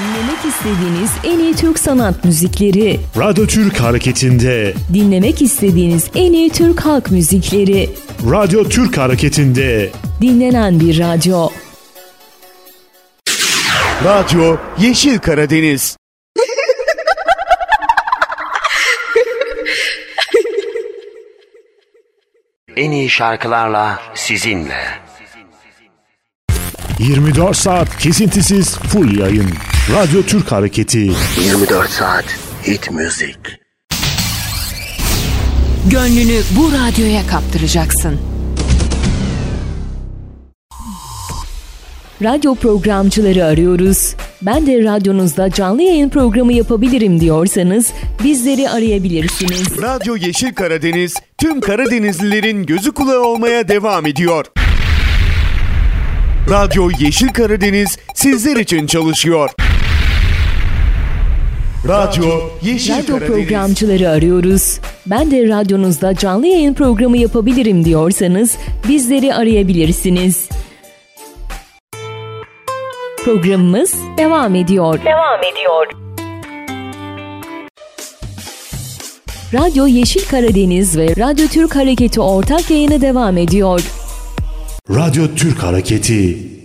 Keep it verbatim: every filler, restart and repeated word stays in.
Dinlemek istediğiniz en iyi Türk sanat müzikleri. Radyo Türk Hareketi'nde. Dinlemek istediğiniz en iyi Türk halk müzikleri. Radyo Türk Hareketi'nde. Dinlenen bir radyo. Radyo Yeşil Karadeniz. En iyi şarkılarla sizinle. yirmi dört saat kesintisiz full yayın. Radyo Türk Hareketi. yirmi dört saat hit müzik. Gönlünü bu radyoya kaptıracaksın. Radyo programcıları arıyoruz. Ben de radyonuzda canlı yayın programı yapabilirim diyorsanız bizleri arayabilirsiniz. Radyo Yeşil Karadeniz tüm Karadenizlilerin gözü kulağı olmaya devam ediyor. Radyo Yeşil Karadeniz sizler için çalışıyor. Radyo Yeşil Radyo Karadeniz. programcıları arıyoruz. Ben de radyonuzda canlı yayın programı yapabilirim diyorsanız bizleri arayabilirsiniz. Programımız devam ediyor. Devam ediyor. Radyo Yeşil Karadeniz ve Radyo Türk Hareketi ortak yayını devam ediyor. Radyo Türk Hareketi.